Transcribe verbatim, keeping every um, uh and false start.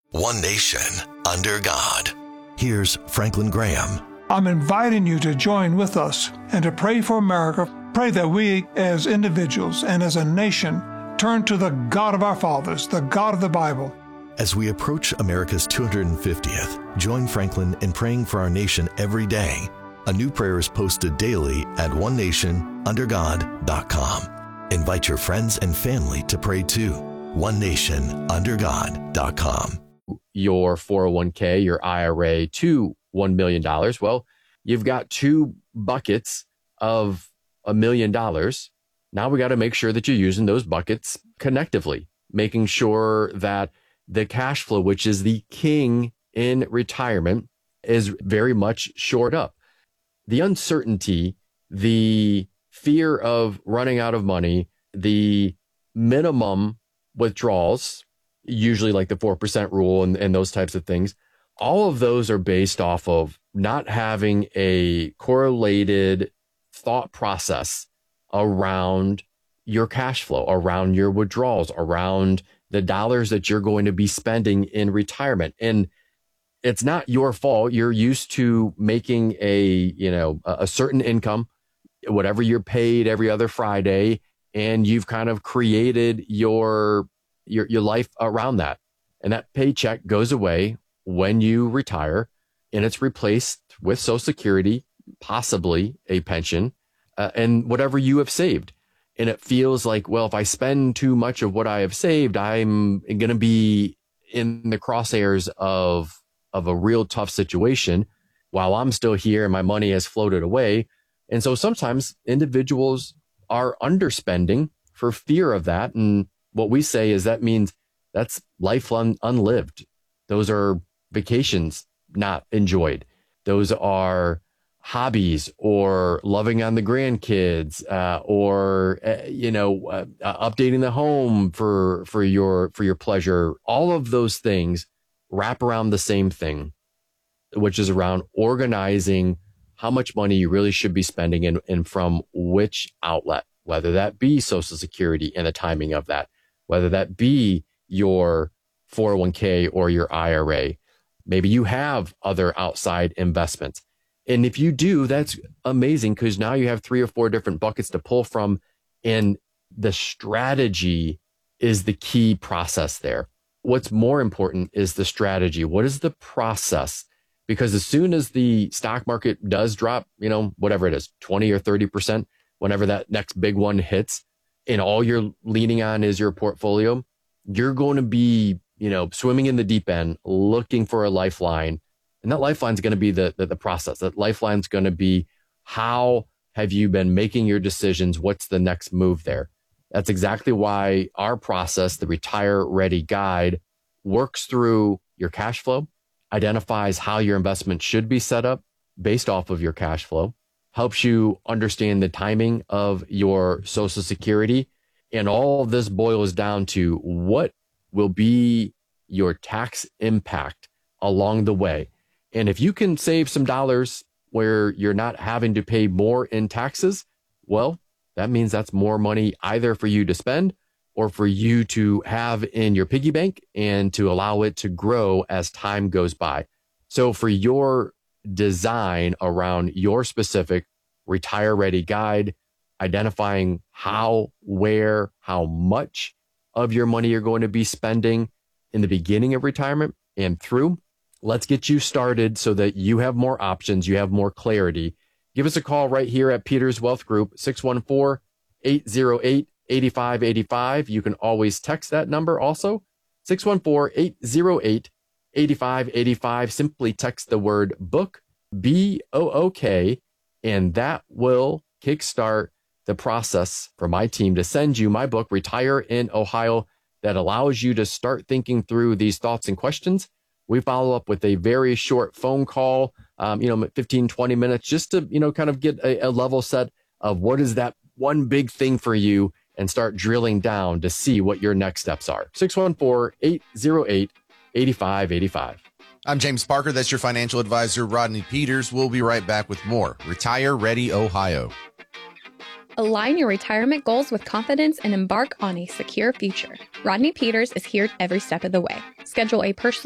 One nation, under God. Here's Franklin Graham. I'm inviting you to join with us and to pray for America. Pray that we as individuals and as a nation turn to the God of our fathers, the God of the Bible. As we approach America's two hundred fiftieth, join Franklin in praying for our nation every day. A new prayer is posted daily at one nation under god dot com. Invite your friends and family to pray too. one nation under god dot com. Your four oh one k, your I R A to one million dollars. Well, you've got two buckets of a million dollars. Now we got to make sure that you're using those buckets connectively, making sure that the cash flow, which is the king in retirement, is very much shored up. The uncertainty, the fear of running out of money, the minimum withdrawals, usually like the four percent rule and, and those types of things, all of those are based off of not having a correlated thought process around your cash flow, around your withdrawals, around the dollars that you're going to be spending in retirement. And it's not your fault. You're used to making a, you know, a, a certain income, whatever you're paid every other Friday, and you've kind of created your your your life around that. And that paycheck goes away when you retire, and it's replaced with Social Security, possibly a pension, uh, and whatever you have saved. And it feels like, well, if I spend too much of what I have saved, I'm going to be in the crosshairs of of a real tough situation while I'm still here and my money has floated away. And so sometimes individuals are underspending for fear of that. And what we say is that means that's life un- unlived. Those are vacations not enjoyed. Those are hobbies or loving on the grandkids, uh, or, uh, you know, uh, uh, updating the home for, for your, for your pleasure. All of those things wrap around the same thing, which is around organizing how much money you really should be spending and, and from which outlet, whether that be Social Security and the timing of that, whether that be your four oh one k or your I R A. Maybe you have other outside investments. And if you do, that's amazing, because now you have three or four different buckets to pull from. And the strategy is the key process there. What's more important is the strategy. What is the process? Because as soon as the stock market does drop, you know, whatever it is, twenty or thirty percent, whenever that next big one hits, and all you're leaning on is your portfolio, you're going to be, you know, swimming in the deep end, looking for a lifeline. And that lifeline is going to be the, the, the process. That lifeline is going to be, how have you been making your decisions? What's the next move there? That's exactly why our process, the Retire Ready Guide, works through your cash flow, identifies how your investment should be set up based off of your cash flow, helps you understand the timing of your Social Security. And all of this boils down to what will be your tax impact along the way. And if you can save some dollars where you're not having to pay more in taxes, well, that means that's more money either for you to spend or for you to have in your piggy bank and to allow it to grow as time goes by. So for your design around your specific Retire Ready Guide, identifying how, where, how much of your money you're going to be spending in the beginning of retirement and through, let's get you started so that you have more options, you have more clarity. Give us a call right here at Peters Wealth Group, six one four, eight oh eight, eight five eight five. You can always text that number also, six one four, eight oh eight, eight five eight five. Simply text the word book, B O O K, and that will kickstart the process for my team to send you my book, Retire in Ohio, that allows you to start thinking through these thoughts and questions. We follow up with a very short phone call, um, you know, fifteen, twenty minutes, just to, you know, kind of get a, a level set of what is that one big thing for you and start drilling down to see what your next steps are. six one four, eight oh eight, eight five eight five. I'm James Parker. That's your financial advisor, Rodney Peters. We'll be right back with more Retire Ready Ohio. Align your retirement goals with confidence and embark on a secure future. Rodney Peters is here every step of the way. Schedule a personal